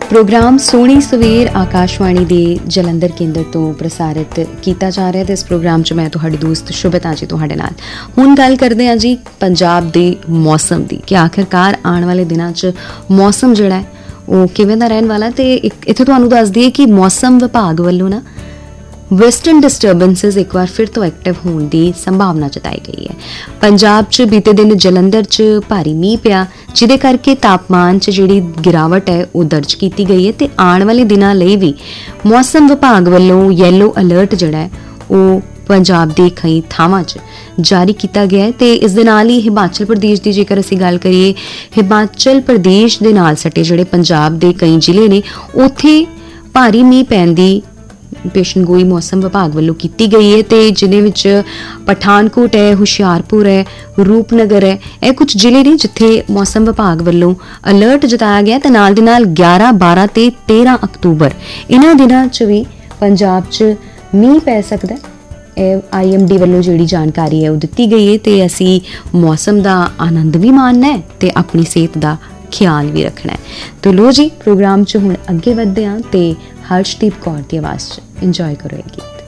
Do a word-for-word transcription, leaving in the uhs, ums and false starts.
Programme सोहनी सवेर आकाशवाणी के जलंधर केंद्र तो प्रसारित किया जा रहा है। इस प्रोग्राम च मैं तुहाडी दोस्त शुभता जी तुहाडे नाल हुण गल करदे हां जी पंजाब दे मौसम की कि आखिरकार आने वाले दिनों च मौसम जिहड़ा है वो किवें दा रहण वाला। ते इत्थे तुहानूं दस दईए कि मौसम विभाग वल्लों ना वेस्टर्न डिस्टर्बेंसिस एक बार फिर तो एक्टिव होने की संभावना जताई गई है। पंजाब च बीते दिन जलंधर च भारी मीह पिया जिहदे करके तापमान च जिहड़ी गिरावट है वो दर्ज की गई है। ते आने वाले दिनों लई भी मौसम विभाग वल्लों येलो अलर्ट जिहड़ा है वो पंजाब के कई थावां च जारी किया गया है। ते इस दे नाल ही हिमाचल प्रदेश की जेकर असीं गल करिए, हिमाचल प्रदेश दे नाल सटे जिहड़े पंजाब के कई जिले ने उत्थे भारी मीह पैण दी पेशनगोई मौसम विभाग वालों की गई है। तो जिन्हें विच पठानकोट है, हुशियारपुर है, रूपनगर है, यह कुछ जिले ने जिथे मौसम विभाग वालों अलर्ट जताया गया। तो नाल दे नाल ग्यारह बारह ते तेरह अक्तूबर इन्हां दिनां च भी पंजाब च मीह पै सकदा है। आई एम डी वालों जिहड़ी जानकारी है वो दी गई है। तो असी मौसम का आनंद भी मानना है तो अपनी सेहत का ख्याल भी रखना है। तो लो जी प्रोग्राम च हुण अगे वधदे हां ते हर्षदीप कौर की आवाज़ च इंजॉय करोगी।